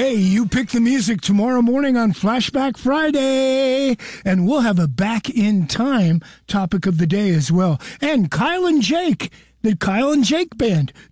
Hey, you pick the music tomorrow morning on Flashback Friday, and we'll have a back in time topic of the day as well. And Kyle and Jake, the Kyle and Jake Band,